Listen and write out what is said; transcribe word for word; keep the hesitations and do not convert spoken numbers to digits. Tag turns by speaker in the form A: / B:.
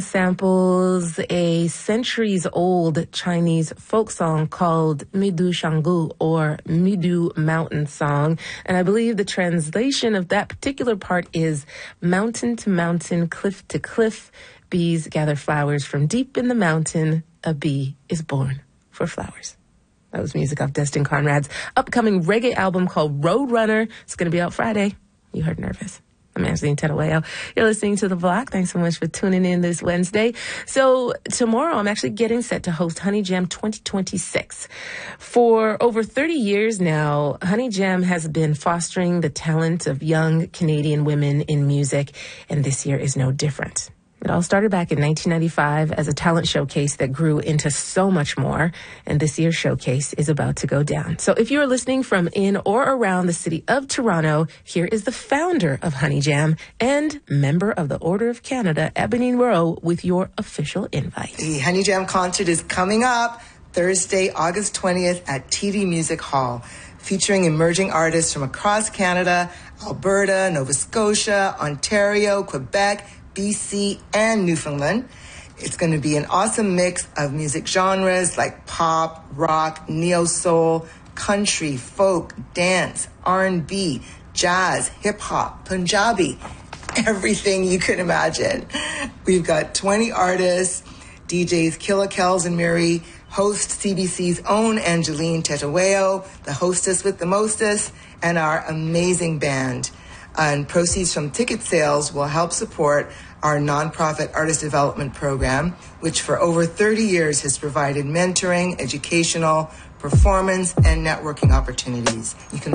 A: Samples a centuries-old Chinese folk song called Midu Shangu, or Midu Mountain Song. And I believe the translation of that particular part is mountain to mountain, cliff to cliff, bees gather flowers from deep in the mountain. A bee is born for flowers. That was music off Destin Conrad's upcoming reggae album called Roadrunner. It's going to be out Friday. You heard nervous. I'm Angeline Terueo. You're listening to The Block. Thanks so much for tuning in this Wednesday. So tomorrow I'm actually getting set to host Honey Jam twenty twenty-six. For over thirty years now, Honey Jam has been fostering the talent of young Canadian women in music, and this year is no different. It all started back in nineteen ninety-five as a talent showcase that grew into so much more, and this year's showcase is about to go down. So if you're listening from in or around the city of Toronto, here is the founder of Honey Jam and member of the Order of Canada, Ebony Rowe, with your official invite.
B: The Honey Jam concert is coming up Thursday, August twentieth at T D Music Hall, featuring emerging artists from across Canada, Alberta, Nova Scotia, Ontario, Quebec, B C, and Newfoundland. It's going to be an awesome mix of music genres like pop, rock, neo-soul, country, folk, dance, R and B, jazz, hip-hop, Punjabi, everything you could imagine. We've got twenty artists, D Js Killa Kells and Miri, host C B C's own Angeline Terueo, the hostess with the mostest, and our amazing band. And proceeds from ticket sales will help support our nonprofit artist development program, which for over thirty years has provided mentoring, educational, performance, and networking opportunities. You can